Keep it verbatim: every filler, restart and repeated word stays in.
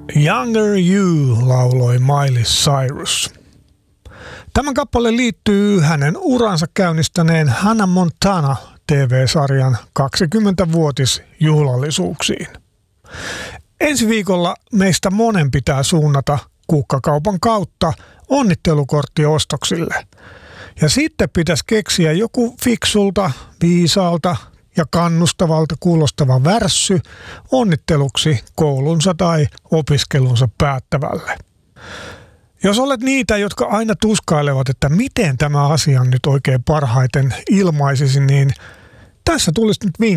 Younger You lauloi Miley Cyrus. Tämän kappale liittyy hänen uransa käynnistäneen Hannah Montana T V-sarjan kaksikymmentävuotisjuhlallisuuksiin. Ensi viikolla meistä monen pitää suunnata kukkakaupan kautta onnittelukortti ostoksille. Ja sitten pitäisi keksiä joku fiksulta, viisaalta ja kannustavalta kuulostava värssy onnitteluksi koulunsa tai opiskelunsa päättävälle. Jos olet niitä, jotka aina tuskailevat, että miten tämä asia nyt oikein parhaiten ilmaisisi, niin tässä tulisi nyt vinkki.